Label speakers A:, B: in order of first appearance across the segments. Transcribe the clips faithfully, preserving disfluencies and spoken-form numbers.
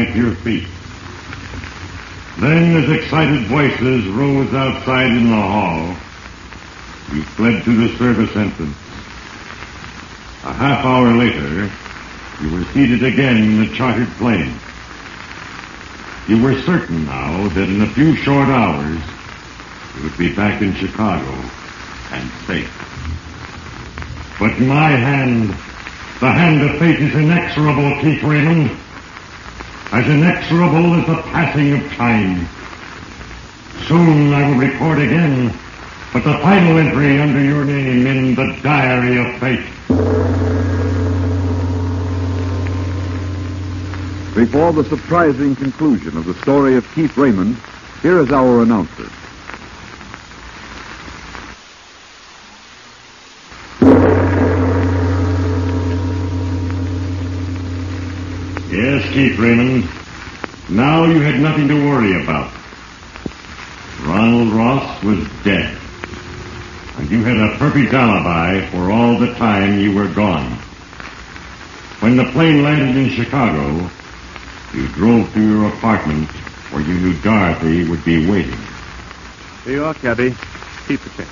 A: at your feet. Then, as excited voices rose outside in the hall, you fled to the service entrance. A half hour later, you were seated again in the chartered plane. You were certain now that in a few short hours, you would be back in Chicago and safe. But my hand, the hand of fate, is inexorable, Keith Raymond. As inexorable as the passing of time. Soon I will record again, but the final entry under your name in the Diary of Fate.
B: Before the surprising conclusion of the story of Keith Raymond, here is our announcer.
A: Yes, Keith Raymond. Now you had nothing to worry about. Ronald Ross was dead. And you had a perfect alibi for all the time you were gone. When the plane landed in Chicago, you drove to your apartment where you knew Dorothy would be waiting.
C: Here you are, cabby. Keep the change.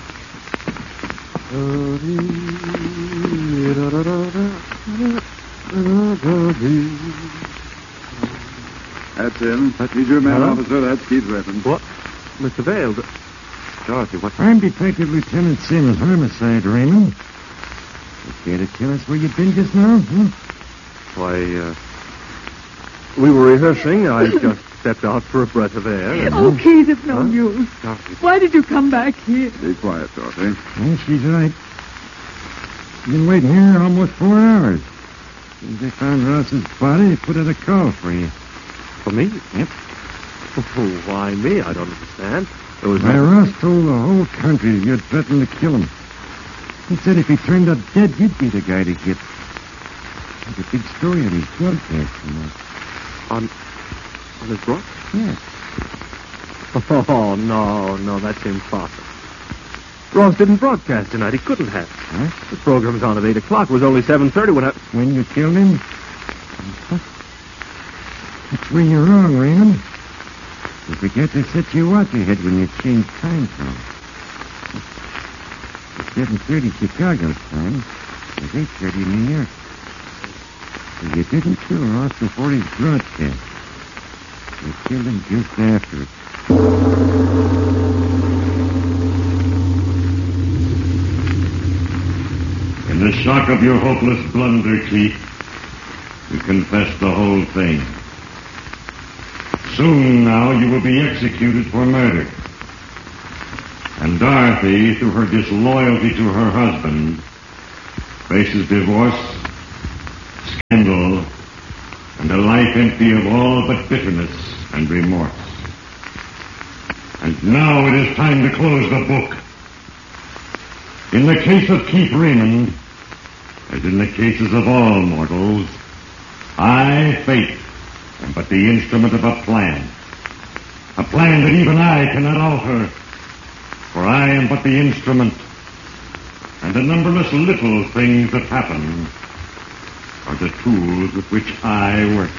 B: That's him. He's your man,
C: Hello?
B: officer. That's Keith Raymond.
C: What? Mister Vale. Dorothy, what?
A: I'm Detective Lieutenant Simmons Homicide, Raymond. You care to tell us where you've been just now? Hmm?
C: Why, uh... we were rehearsing. I just stepped out for a breath of air. And...
D: Oh, Keith, it's no
C: Huh?
D: use.
C: Dorothy.
D: Why did you come back here?
B: Be quiet, Dorothy.
A: Well, she's right. You've been waiting here almost four hours. Since they found Ross's body, they put out a call for you.
C: For me?
A: Yep.
C: Oh, why me? I don't understand. There was
A: Why,
C: no...
A: Ross told the whole country you'd threatened to kill him. He said if he turned up dead, you'd be the guy to get. There's a big story on his broadcast, you know.
C: On... on his brook?
A: Yes.
C: Oh, no, no, that's impossible. Ross didn't broadcast tonight. He couldn't have.
A: Huh?
C: The program's on at eight o'clock. It was only seven thirty when I...
A: When you killed him? Huh? That's where you're wrong, Raymond. You forget to set your watch ahead when you change time zone. It's seven thirty Chicago time. It's eight thirty New York. So you didn't kill Ross before his broadcast. You killed him just after it. In the shock of your hopeless blunder, Keith, you confessed the whole thing. Soon now you will be executed for murder. And Dorothy, through her disloyalty to her husband, faces divorce, scandal, and a life empty of all but bitterness and remorse. And now it is time to close the book. In the case of Keith Raymond, as in the cases of all mortals, I, Fate, am but the instrument of a plan. A plan that even I cannot alter, for I am but the instrument, and the numberless little things that happen are the tools with which I work.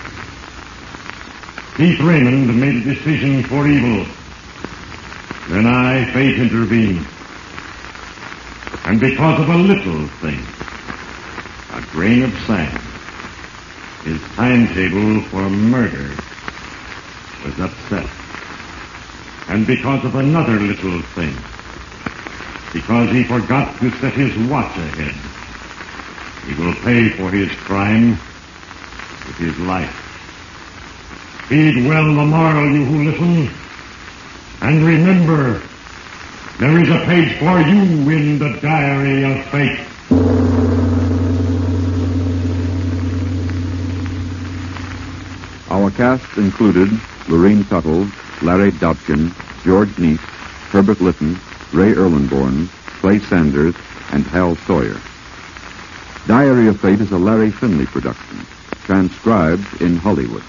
A: Keith Raymond made a decision for evil. Then I, Fate, intervened. And because of a little thing, a grain of sand, his timetable for murder was upset. And because of another little thing, because he forgot to set his watch ahead, he will pay for his crime with his life. Heed well the moral, you who listen, and remember, there is a page for you in the Diary of Fate.
B: Our cast included Lorene Tuttle, Larry Dobkin, George Neese, Herbert Litton, Ray Erlenborn, Clay Sanders, and Hal Sawyer. Diary of Fate is a Larry Finley production, transcribed in Hollywood.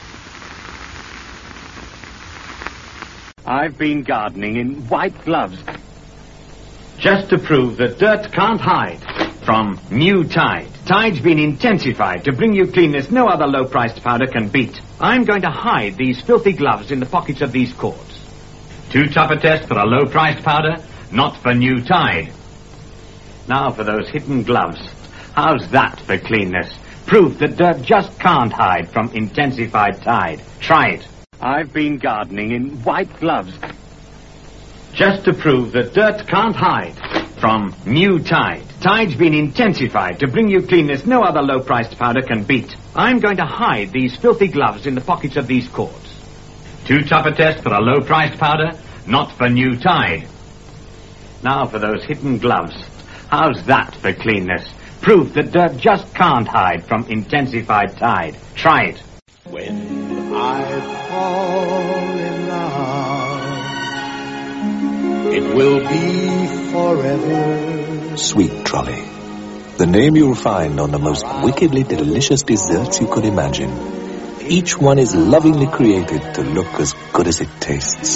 E: I've been gardening in white gloves just to prove that dirt can't hide from new Tide. Tide's been intensified to bring you cleanness no other low-priced powder can beat. I'm going to hide these filthy gloves in the pockets of these cords. Too tough a test for a low-priced powder? Not for new Tide. Now for those hidden gloves. How's that for cleanness? Proof that dirt just can't hide from intensified Tide. Try it. I've been gardening in white gloves. Just to prove that dirt can't hide from new Tide. Tide's been intensified to bring you cleanness no other low-priced powder can beat. I'm going to hide these filthy gloves in the pockets of these cords. Too tough a test for a low-priced powder? Not for new Tide. Now for those hidden gloves. How's that for cleanness? Proof that dirt just can't hide from intensified Tide. Try it.
F: When I fall in love, it will be forever.
G: Sweet Trolley. The name you'll find on the most wickedly delicious desserts you could imagine. Each one is lovingly created to look as good as it tastes.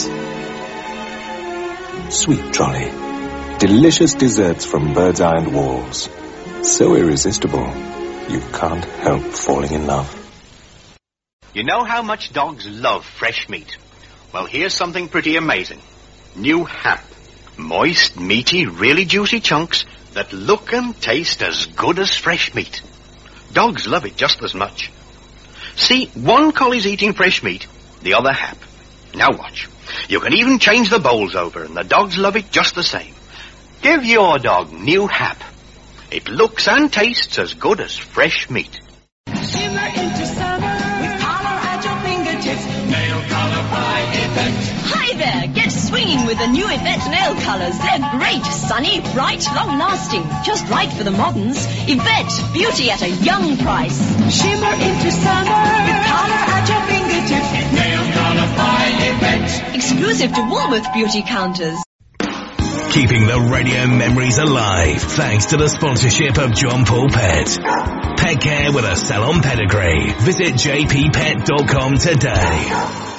G: Sweet Trolley. Delicious desserts from Bird's Eye and Walls. So irresistible, you can't help falling in love.
H: You know how much dogs love fresh meat? Well, here's something pretty amazing. New Hap. Moist, meaty, really juicy chunks that look and taste as good as fresh meat. Dogs love it just as much. See, one collie's eating fresh meat, the other Hap. Now watch. You can even change the bowls over, and the dogs love it just the same. Give your dog New Hap. It looks and tastes as good as fresh meat.
I: Shimmer into summer with color at your fingertips. Nail color by Yvette. Hi there, get swinging with the new Yvette nail colors. They're great, sunny, bright, long-lasting. Just right for the moderns. Yvette, beauty at a young price. Shimmer into summer with color at your fingertips. Nail color by Yvette. Exclusive to Woolworth beauty counters.
J: Keeping the radio memories alive thanks to the sponsorship of John Paul Pet. Pet care with a salon pedigree. Visit j p pet dot com today.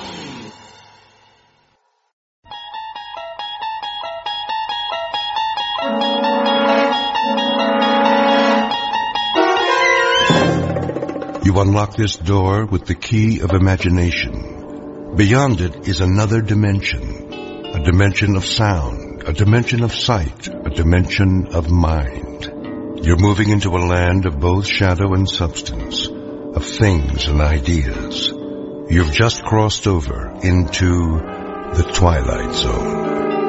K: You unlock this door with the key of imagination. Beyond it is another dimension, a dimension of sound, a dimension of sight, a dimension of mind. You're moving into a land of both shadow and substance, of things and ideas. You've just crossed over into the Twilight Zone.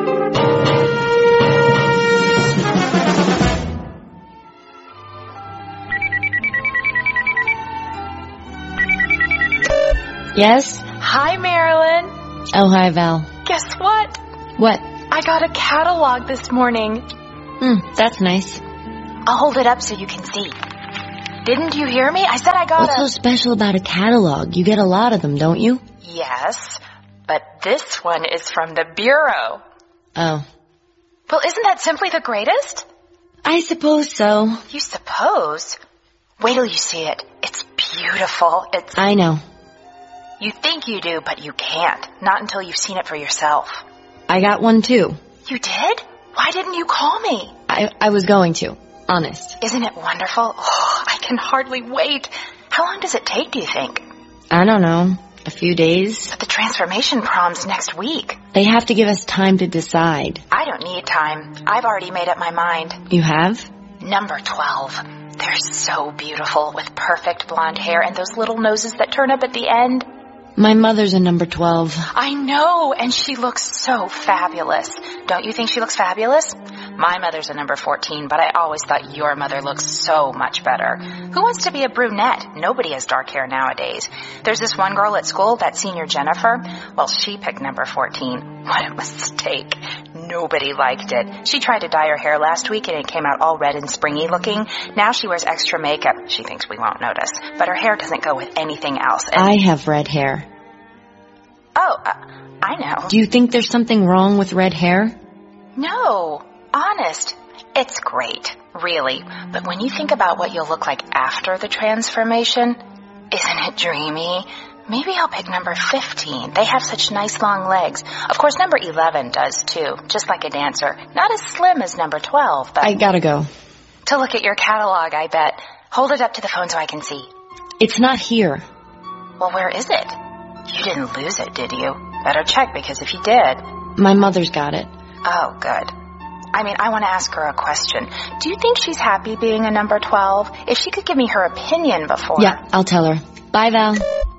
L: Yes?
M: Hi, Marilyn.
L: Oh, hi, Val.
M: Guess what?
L: What?
M: I got a catalog this morning.
L: Hmm, that's nice.
M: I'll hold it up so you can see. Didn't you hear me? I said I got
L: What's
M: a...
L: so special about a catalog? You get a lot of them, don't you?
M: Yes, but this one is from the Bureau.
L: Oh.
M: Well, isn't that simply the greatest?
L: I suppose so.
M: You suppose? Wait till you see it. It's beautiful. It's...
L: I know.
M: You think you do, but you can't. Not until you've seen it for yourself.
L: I got one, too.
M: You did? Why didn't you call me?
L: I, I was going to. Honest.
M: Isn't it wonderful? Oh, I can hardly wait. How long does it take, do you think?
L: I don't know. A few days.
M: But the transformation prom's next week.
L: They have to give us time to decide.
M: I don't need time. I've already made up my mind.
L: You have?
M: Number twelve. They're so beautiful with perfect blonde hair and those little noses that turn up at the end.
L: My mother's a number twelve.
M: I know, and she looks so fabulous. Don't you think she looks fabulous? My mother's a number fourteen, but I always thought your mother looks so much better. Who wants to be a brunette? Nobody has dark hair nowadays. There's this one girl at school, that senior Jennifer. Well, she picked number fourteen. What a mistake. Nobody liked it. She tried to dye her hair last week and it came out all red and springy looking. Now she wears extra makeup. She thinks we won't notice. But her hair doesn't go with anything else. And...
L: I have red hair.
M: Oh, uh, I know.
L: Do you think there's something wrong with red hair?
M: No. Honest. It's great. Really. But when you think about what you'll look like after the transformation, isn't it dreamy? Maybe I'll pick number fifteen. They have such nice long legs. Of course, number eleven does too, just like a dancer. Not as slim as number twelve, but...
L: I gotta go.
M: To look at your catalog, I bet. Hold it up to the phone so I can see.
L: It's not here.
M: Well, where is it? You didn't lose it, did you? Better check, because if you did...
L: My mother's got it.
M: Oh, good. I mean, I want to ask her a question. Do you think she's happy being a number twelve? If she could give me her opinion before...
L: Yeah, I'll tell her. Bye, Val.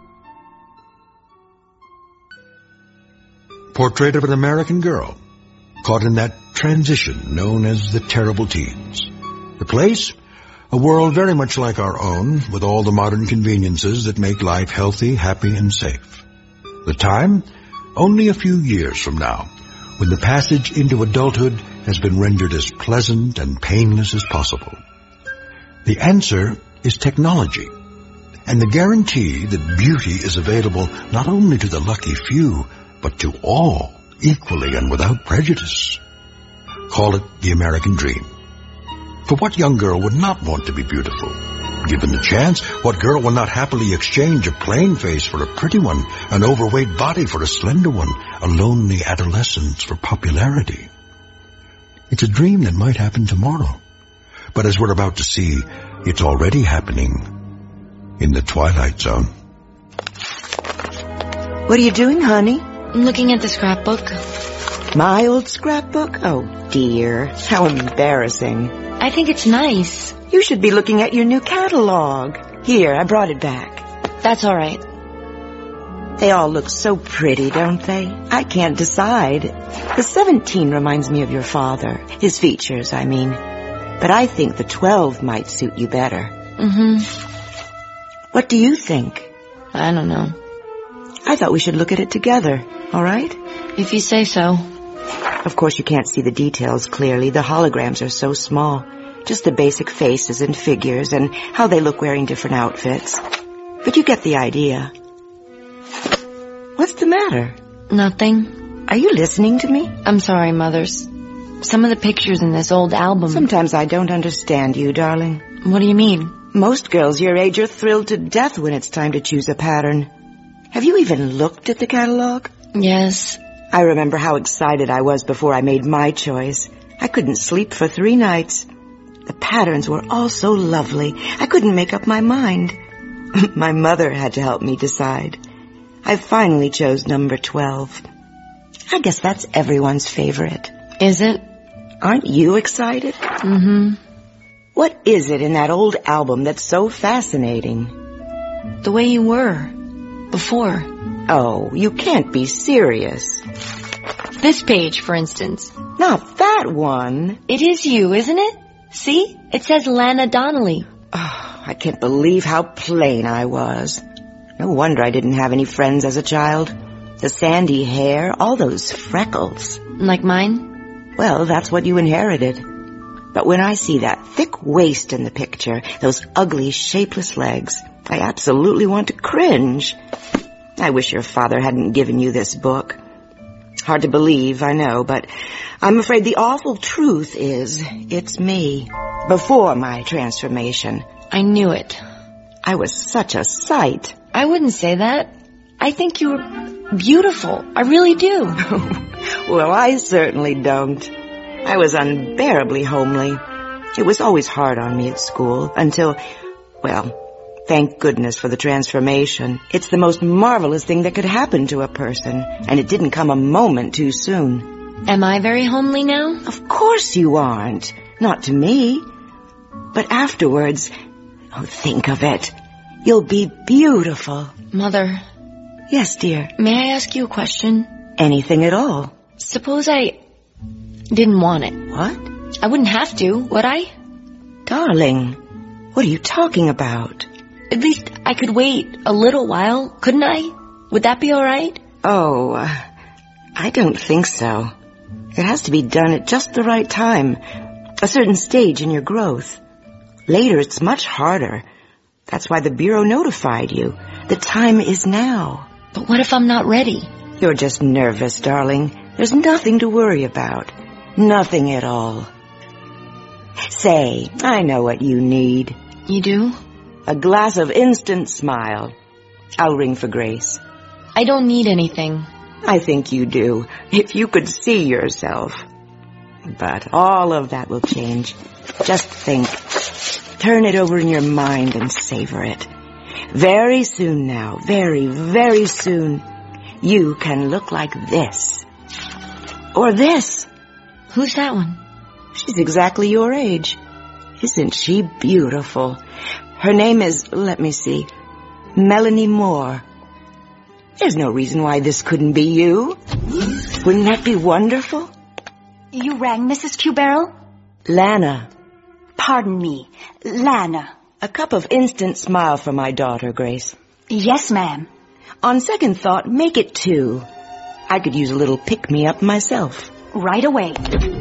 K: Portrait of an American girl caught in that transition known as the terrible teens. The place? A world very much like our own, with all the modern conveniences that make life healthy, happy, and safe. The time? Only a few years from now, when the passage into adulthood has been rendered as pleasant and painless as possible. The answer is technology, and the guarantee that beauty is available not only to the lucky few, but to all, equally and without prejudice. Call it the American dream. For what young girl would not want to be beautiful? Given the chance, what girl will not happily exchange a plain face for a pretty one, an overweight body for a slender one, a lonely adolescence for popularity? It's a dream that might happen tomorrow. But as we're about to see, it's already happening in the Twilight Zone.
N: What are you doing, honey?
L: I'm looking at the scrapbook.
N: My old scrapbook? Oh, dear. How embarrassing.
L: I think it's nice.
N: You should be looking at your new catalog. Here, I brought it back.
L: That's all right.
N: They all look so pretty, don't they? I can't decide. The seventeen reminds me of your father. His features, I mean. But I think the twelve might suit you better.
L: Mm-hmm.
N: What do you think?
L: I don't know.
N: I thought we should look at it together, all right?
L: If you say so.
N: Of course, you can't see the details clearly. The holograms are so small. Just the basic faces and figures and how they look wearing different outfits. But you get the idea. What's the matter?
L: Nothing.
N: Are you listening to me?
L: I'm sorry, Mothers. Some of the pictures in this old album...
N: Sometimes I don't understand you, darling.
L: What do you mean?
N: Most girls your age are thrilled to death when it's time to choose a pattern. Have you even looked at the catalog?
L: Yes.
N: I remember how excited I was before I made my choice. I couldn't sleep for three nights. The patterns were all so lovely. I couldn't make up my mind. My mother had to help me decide. I finally chose number twelve. I guess that's everyone's favorite.
L: Is it?
N: Aren't you excited?
L: Mm-hmm.
N: What is it in that old album that's so fascinating?
L: The way you were. Before.
N: Oh, you can't be serious.
L: This page, for instance.
N: Not that one.
L: It is you, isn't it? See? It says Lana Donnelly.
N: Oh, I can't believe how plain I was. No wonder I didn't have any friends as a child. The sandy hair, all those freckles.
L: Like mine?
N: Well, that's what you inherited. But when I see that thick waist in the picture, those ugly, shapeless legs, I absolutely want to cringe. I wish your father hadn't given you this book. Hard to believe, I know, but I'm afraid the awful truth is it's me. Before my transformation.
L: I knew it.
N: I was such a sight.
L: I wouldn't say that. I think you were beautiful. I really do.
N: Well, I certainly don't. I was unbearably homely. It was always hard on me at school until, well... Thank goodness for the transformation. It's the most marvelous thing that could happen to a person, and it didn't come a moment too soon.
L: Am I very homely now?
N: Of course you aren't. Not to me. But afterwards, oh, think of it. You'll be beautiful.
L: Mother.
N: Yes, dear.
L: May I ask you a question?
N: Anything at all.
L: Suppose I didn't want it.
N: What?
L: I wouldn't have to, would I?
N: Darling, what are you talking about?
L: At least I could wait a little while, couldn't I? Would that be all right?
N: Oh, uh, I don't think so. It has to be done at just the right time, a certain stage in your growth. Later, it's much harder. That's why the Bureau notified you. The time is now.
L: But what if I'm not ready?
N: You're just nervous, darling. There's nothing to worry about. Nothing at all. Say, I know what you need.
L: You do?
N: A glass of instant smile. I'll ring for Grace.
L: I don't need anything.
N: I think you do, if you could see yourself. But all of that will change. Just think. Turn it over in your mind and savor it. Very soon now, very, very soon, you can look like this. Or this.
L: Who's that one?
N: She's exactly your age. Isn't she beautiful? Her name is, let me see, Melanie Moore. There's no reason why this couldn't be you. Wouldn't that be wonderful?
O: You rang, Missus Q-Barrel?
N: Lana.
O: Pardon me, Lana.
N: A cup of instant smile for my daughter, Grace.
O: Yes, ma'am.
N: On second thought, make it two. I could use a little pick-me-up myself.
O: Right away.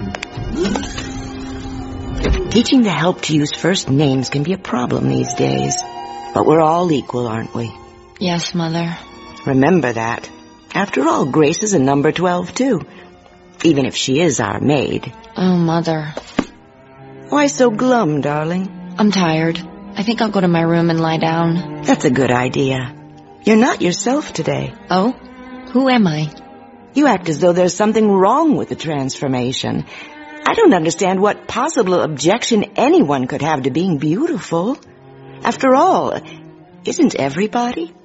N: Teaching the help to use first names can be a problem these days. But we're all equal, aren't we?
L: Yes, Mother.
N: Remember that. After all, Grace is a number twelve, too. Even if she is our maid.
L: Oh, Mother.
N: Why so glum, darling?
L: I'm tired. I think I'll go to my room and lie down.
N: That's a good idea. You're not yourself today.
L: Oh? Who am I?
N: You act as though there's something wrong with the transformation. I don't understand what possible objection anyone could have to being beautiful. After all, isn't everybody?